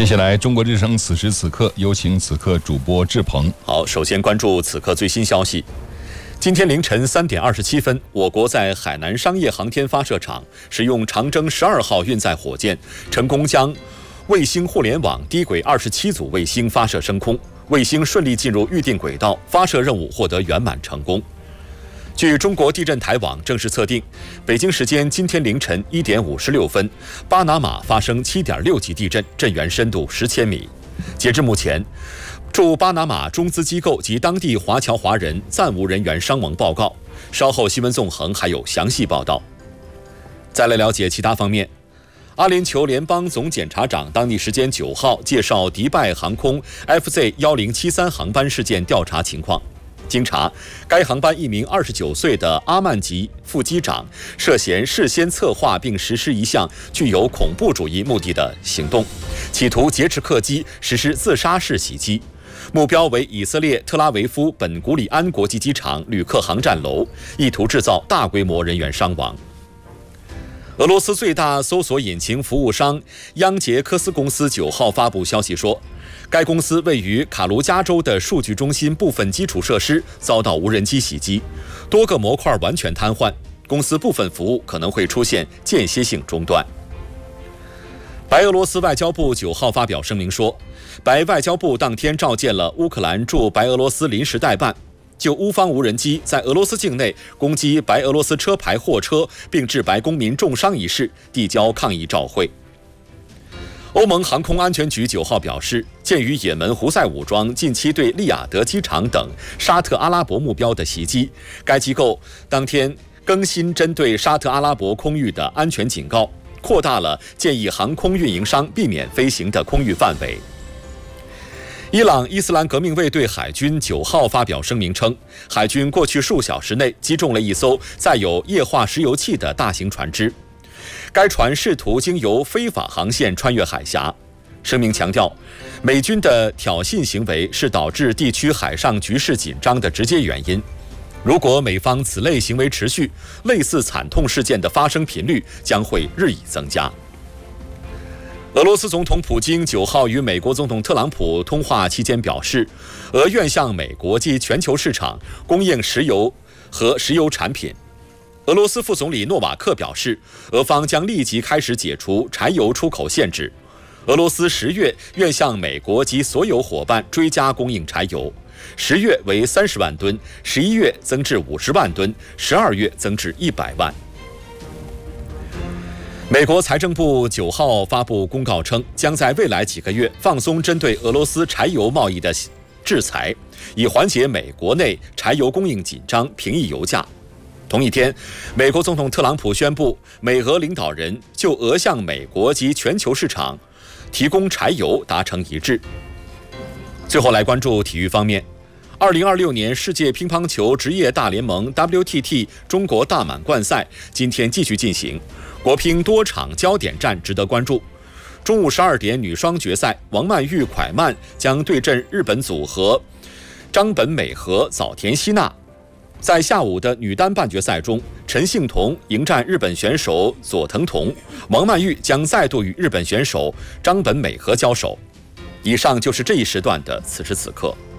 接下来，中国之声此时此刻有请此刻主播志鹏。 好，首先关注此刻最新消息。今天凌晨3点27分，我国在海南商业航天发射场使用长征12号运载火箭，成功将卫星互联网低轨27组卫星发射升空，卫星顺利进入预定轨道，发射任务获得圆满成功。据中国地震台网正式测定，北京时间今天凌晨1点56分，巴拿马发生7.6级地震，震源深度10千米。截至目前，驻巴拿马中资机构及当地华侨华人暂无人员伤亡报告。稍后新闻纵横还有详细报道。再来了解其他方面。阿联酋联邦总检察长当地时间9号介绍迪拜航空 FZ1073航班事件调查情况。经查，该航班一名29岁的阿曼籍副机长涉嫌事先策划并实施一项具有恐怖主义目的的行动，企图劫持客机实施自杀式袭击，目标为以色列特拉维夫本古里安国际机场旅客航站楼，意图制造大规模人员伤亡。俄罗斯最大搜索引擎服务商央杰克斯公司9号发布消息说，该公司位于卡卢加州的数据中心部分基础设施遭到无人机袭击，多个模块完全瘫痪，公司部分服务可能会出现间歇性中断。白俄罗斯外交部9号发表声明说，白外交部当天召见了乌克兰驻白俄罗斯临时代办，就乌方无人机在俄罗斯境内攻击白俄罗斯车牌货车并致白公民重伤一事递交抗议照会。欧盟航空安全局9号表示，鉴于也门胡塞武装近期对利雅得机场等沙特阿拉伯目标的袭击，该机构当天更新针对沙特阿拉伯空域的安全警告，扩大了建议航空运营商避免飞行的空域范围。伊朗伊斯兰革命卫队海军9号发表声明称，海军过去数小时内击中了一艘载有液化石油气的大型船只。该船试图经由非法航线穿越海峡。声明强调，美军的挑衅行为是导致地区海上局势紧张的直接原因。如果美方此类行为持续，类似惨痛事件的发生频率将会日益增加。俄罗斯总统普京9号与美国总统特朗普通话期间表示，俄愿向美国及全球市场供应石油和石油产品。俄罗斯副总理诺瓦克表示，俄方将立即开始解除柴油出口限制。俄罗斯10月愿向美国及所有伙伴追加供应柴油，10月为30万吨，11月增至50万吨，12月增至100万。美国财政部9号发布公告称，将在未来几个月放松针对俄罗斯柴油贸易的制裁，以缓解美国内柴油供应紧张，平抑油价。同一天，美国总统特朗普宣布，美俄领导人就俄向美国及全球市场提供柴油达成一致。最后来关注体育方面，2026年世界乒乓球职业大联盟 WTT 中国大满贯赛今天继续进行，国乒多场焦点战值得关注。中午12点女双决赛，王曼玉、蒯曼将对阵日本组合张本美和早田希娜。在下午的女单半决赛中，陈幸同迎战日本选手佐藤瞳，王曼玉将再度与日本选手张本美和交手。以上就是这一时段的此时此刻。